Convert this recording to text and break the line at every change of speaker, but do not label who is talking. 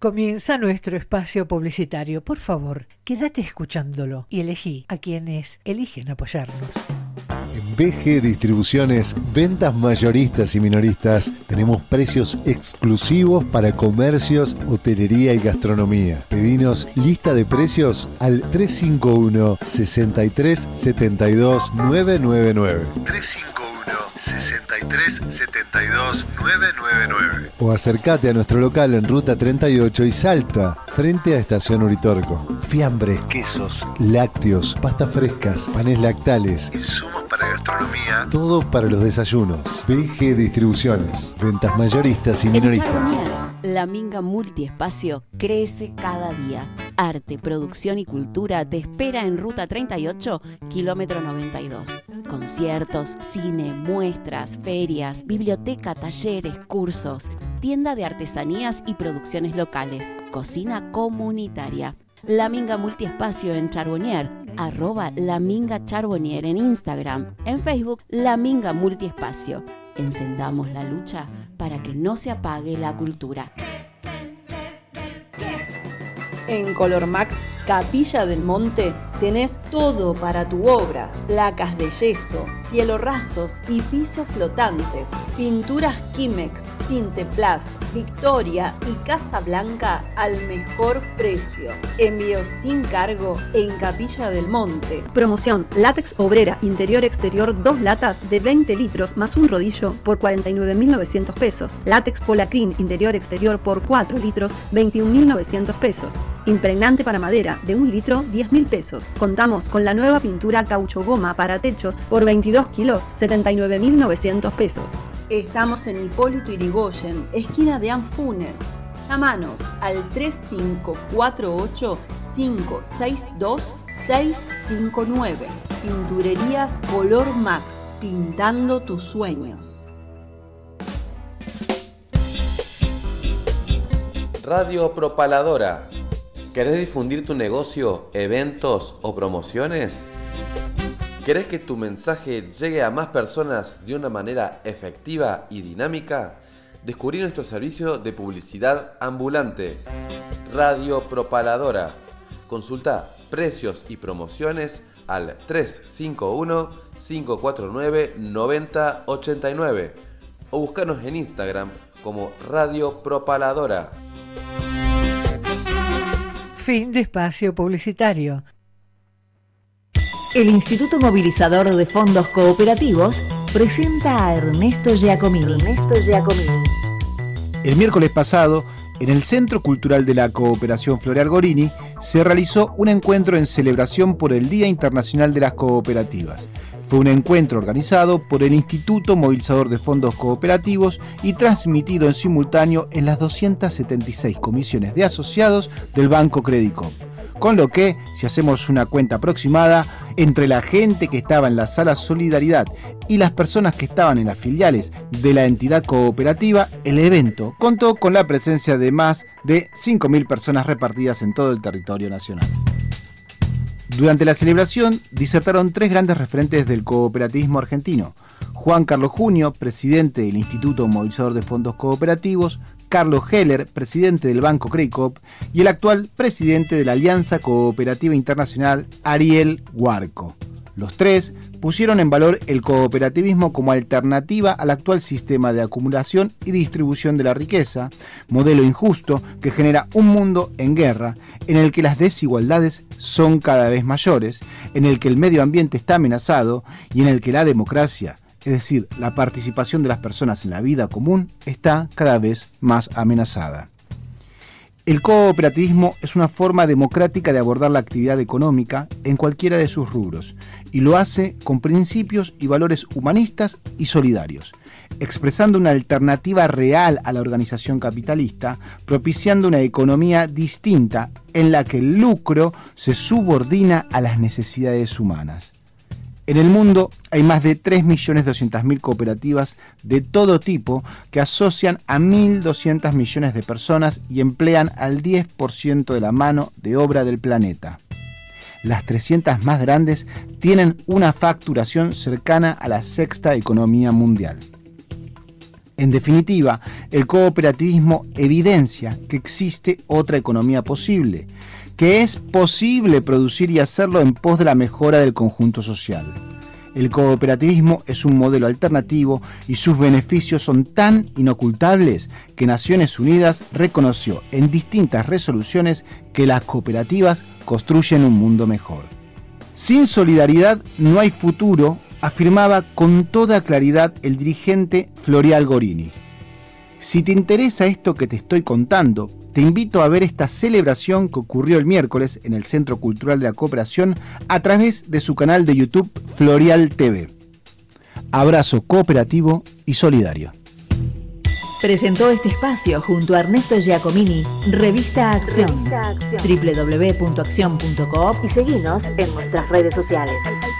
Comienza nuestro espacio publicitario. Por favor, quédate escuchándolo y elegí a quienes eligen apoyarnos.
En BG Distribuciones, ventas mayoristas y minoristas, tenemos precios exclusivos para comercios, hotelería y gastronomía. Pedinos lista de precios al 351 63 72 999. 63 72 999. O acércate a nuestro local en Ruta 38 y Salta, frente a Estación Uritorco. Fiambres, quesos, lácteos, pastas frescas, panes lactales, insumos para gastronomía, todo para los desayunos. BG Distribuciones, ventas mayoristas y minoristas.
La Minga Multiespacio crece cada día. Arte, producción y cultura te espera en Ruta 38, kilómetro 92. Conciertos, cine, muestras, ferias, biblioteca, talleres, cursos, tienda de artesanías y producciones locales, cocina comunitaria. La Minga Multiespacio en Charbonnier, @La Minga Charbonnier en Instagram, en Facebook La Minga Multiespacio. Encendamos la lucha para que no se apague la cultura.
En Color Max Capilla del Monte tenés todo para tu obra: placas de yeso, cielo rasos y pisos flotantes, pinturas Kimex, Cinteplast, Victoria y Casablanca al mejor precio. Envío sin cargo en Capilla del Monte. Promoción: látex obrera interior-exterior 2 latas de 20 litros más un rodillo por 49.900 pesos. Látex Polacrin interior-exterior por 4 litros 21.900 pesos. Impregnante para madera de 1 litro 10.000 pesos. Contamos con la nueva pintura caucho goma para techos por 22 kilos 79.900 pesos. Estamos en Hipólito Yrigoyen, esquina de Anfunes. Llámanos al 3548 562 659. Pinturerías Color Max, pintando tus sueños.
Radio Propaladora. ¿Querés difundir tu negocio, eventos o promociones? ¿Querés que tu mensaje llegue a más personas de una manera efectiva y dinámica? Descubrí nuestro servicio de publicidad ambulante, Radio Propaladora. Consulta precios y promociones al 351-549-9089 o búscanos en Instagram como Radio Propaladora.
Fin de espacio publicitario.
El Instituto Movilizador de Fondos Cooperativos presenta a Ernesto Giacomini.
El miércoles pasado, en el Centro Cultural de la Cooperación Floreal Gorini, se realizó un encuentro en celebración por el Día Internacional de las Cooperativas. Fue un encuentro organizado por el Instituto Movilizador de Fondos Cooperativos y transmitido en simultáneo en las 276 comisiones de asociados del Banco Credicop. Con lo que, si hacemos una cuenta aproximada, entre la gente que estaba en la sala Solidaridad y las personas que estaban en las filiales de la entidad cooperativa, el evento contó con la presencia de más de 5.000 personas repartidas en todo el territorio nacional. Durante la celebración disertaron 3 grandes referentes del cooperativismo argentino: Juan Carlos Junio, presidente del Instituto Movilizador de Fondos Cooperativos, Carlos Heller, presidente del Banco Credicop, y el actual presidente de la Alianza Cooperativa Internacional, Ariel Huarco. Los 3 pusieron en valor el cooperativismo como alternativa al actual sistema de acumulación y distribución de la riqueza, modelo injusto que genera un mundo en guerra, en el que las desigualdades son cada vez mayores, en el que el medio ambiente está amenazado y en el que la democracia, es decir, la participación de las personas en la vida común, está cada vez más amenazada. El cooperativismo es una forma democrática de abordar la actividad económica en cualquiera de sus rubros, y lo hace con principios y valores humanistas y solidarios, expresando una alternativa real a la organización capitalista, propiciando una economía distinta en la que el lucro se subordina a las necesidades humanas. En el mundo hay más de 3.200.000 cooperativas de todo tipo que asocian a 1.200 millones de personas y emplean al 10% de la mano de obra del planeta. Las 300 más grandes tienen una facturación cercana a la sexta economía mundial. En definitiva, el cooperativismo evidencia que existe otra economía posible, que es posible producir y hacerlo en pos de la mejora del conjunto social. El cooperativismo es un modelo alternativo y sus beneficios son tan inocultables que Naciones Unidas reconoció en distintas resoluciones que las cooperativas construyen un mundo mejor. Sin solidaridad no hay futuro, afirmaba con toda claridad el dirigente Florial Gorini. Si te interesa esto que te estoy contando, te invito a ver esta celebración que ocurrió el miércoles en el Centro Cultural de la Cooperación a través de su canal de YouTube Florial TV. Abrazo cooperativo y solidario.
Presentó este espacio junto a Ernesto Giacomini, Revista Acción, www.accion.coop y seguinos en nuestras redes sociales.